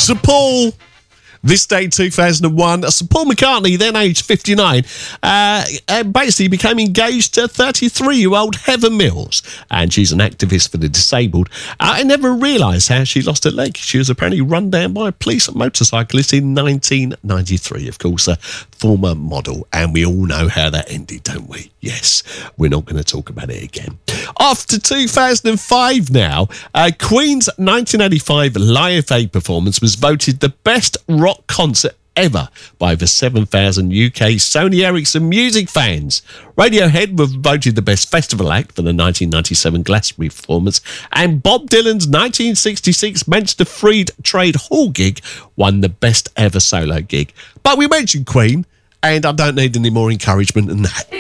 Sir Paul. This day, 2001, Sir Paul McCartney, then aged 59, basically became engaged to 33-year-old Heather Mills, and she's an activist for the disabled. I never realised how she lost her leg. She was apparently run down by a police motorcyclist in 1993, of course, a former model, and we all know how that ended, don't we? Yes, we're not going to talk about it again. Off to 2005 now, Queen's 1985 Live Aid performance was voted the best rock concert ever by over 7,000 UK Sony Ericsson music fans. Radiohead were voted the best festival act for the 1997 Glastonbury performance, and Bob Dylan's 1966 Manchester Free Trade Hall gig won the best ever solo gig. But we mentioned Queen, and I don't need any more encouragement than that.